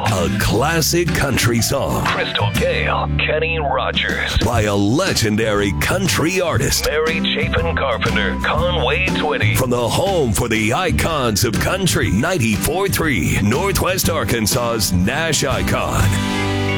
A classic country song. Crystal Gale, Kenny Rogers. By a legendary country artist. Mary Chapin Carpenter, Conway Twitty. From the home for the icons of country, 94.3 Northwest Arkansas's Nash Icon.